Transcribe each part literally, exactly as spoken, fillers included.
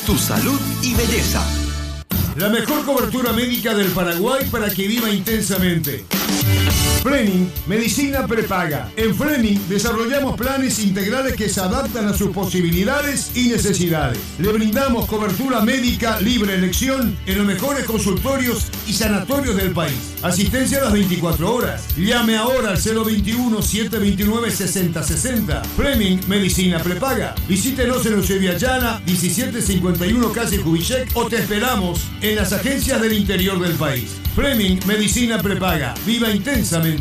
tu salud y belleza. La mejor cobertura médica del Paraguay para que viva intensamente. Fleming, medicina prepaga. En Fleming desarrollamos planes integrales que se adaptan a sus posibilidades y necesidades. Le brindamos cobertura médica libre elección en los mejores consultorios y sanatorios del país. Asistencia a las veinticuatro horas. Llame ahora al cero veintiuno, setecientos veintinueve, sesenta sesenta. Fleming, medicina prepaga. Visítenos en Eusebia Llana, diecisiete cincuenta y uno calle Kubitschek, o te esperamos en las agencias del interior del país. Fleming, medicina prepaga. Viva intensamente.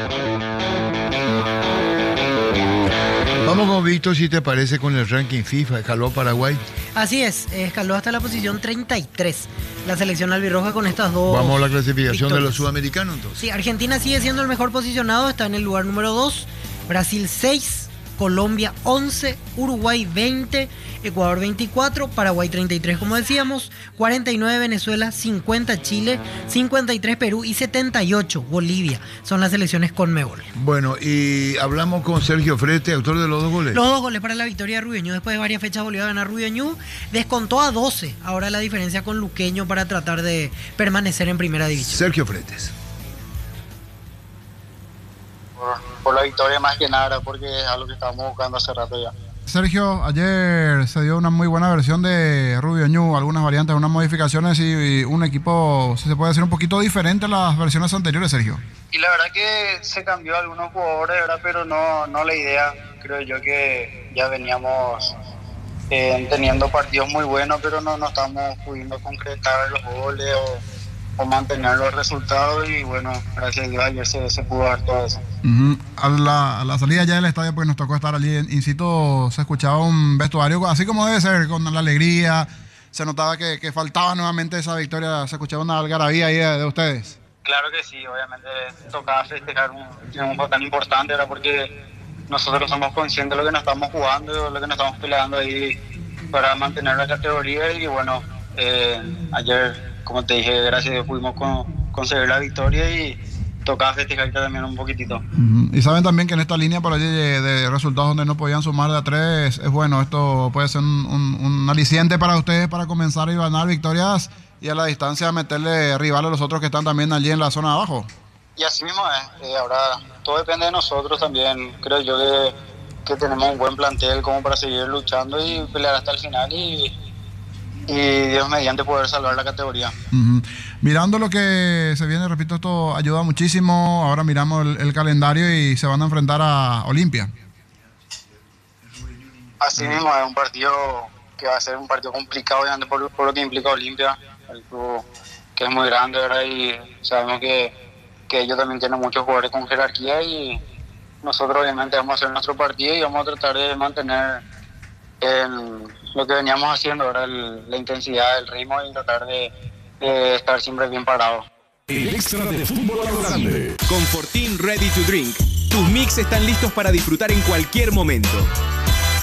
Vamos con Víctor, si te parece, con el ranking FIFA. Escaló Paraguay. Así es, escaló hasta la posición treinta y tres. La selección albirroja con estas dos. Vamos a la clasificación victorias de los sudamericanos, entonces. Sí, Argentina sigue siendo el mejor posicionado, está en el lugar número dos. Brasil seis, Colombia once, Uruguay veinte, Ecuador veinticuatro, Paraguay treinta y tres, como decíamos, cuarenta y nueve Venezuela, cincuenta Chile, cincuenta y tres Perú y setenta y ocho Bolivia. Son las selecciones Conmebol. Bueno, y hablamos con Sergio Frete, autor de los dos goles. Los dos goles para la victoria de Rubiñú. Después de varias fechas volvió a ganar Rubiñú. Descontó a doce. Ahora la diferencia con Luqueño para tratar de permanecer en primera división. Sergio Fretes. Por, por la victoria más que nada, porque es algo que estábamos buscando hace rato ya. Sergio, ayer se dio una muy buena versión de Rubiñú, algunas variantes, unas modificaciones y un equipo, si se puede decir, un poquito diferente a las versiones anteriores, Sergio. Y la verdad que se cambió algunos jugadores, ¿verdad? Pero no, no la idea. Creo yo que ya veníamos eh, teniendo partidos muy buenos, pero no, no estamos pudiendo concretar los goles o, o mantener los resultados. Y bueno, gracias a Dios ayer se, se pudo dar todo eso. Uh-huh. A, la, a la salida ya del estadio, pues nos tocó estar allí in situ, se escuchaba un vestuario así como debe ser, con la alegría. Se notaba que, que faltaba nuevamente esa victoria, se escuchaba una algarabía ahí de, de ustedes. Claro que sí, obviamente tocaba festejar un triunfo tan importante, era porque nosotros somos conscientes de lo que nos estamos jugando, de lo que nos estamos peleando ahí para mantener la categoría. Y bueno, eh, ayer, como te dije, gracias a Dios pudimos con, conseguir la victoria y tocaba festejar también un poquitito. Uh-huh. Y saben también que en esta línea por allí de, de resultados donde no podían sumar de a tres, es bueno, esto puede ser un, un, un aliciente para ustedes para comenzar a ganar victorias y a la distancia meterle rivales a los otros que están también allí en la zona de abajo. Y así mismo es, eh, ahora todo depende de nosotros también. Creo yo que, que tenemos un buen plantel como para seguir luchando y pelear hasta el final y, y Dios mediante poder salvar la categoría. Uh-huh. Mirando lo que se viene, repito, esto ayuda muchísimo. Ahora miramos el, el calendario y se van a enfrentar a Olimpia. Así uh-huh. mismo es un partido que va a ser un partido complicado por, por lo que implica Olimpia, el club que es muy grande, ¿verdad? Y sabemos que, que ellos también tienen muchos jugadores con jerarquía y nosotros obviamente vamos a hacer nuestro partido y vamos a tratar de mantener el, lo que veníamos haciendo, ¿verdad? El, la intensidad, el ritmo y tratar de, de estar siempre bien parados. El extra de fútbol a lo grande. Con Fortín Ready to Drink, tus mix están listos para disfrutar en cualquier momento.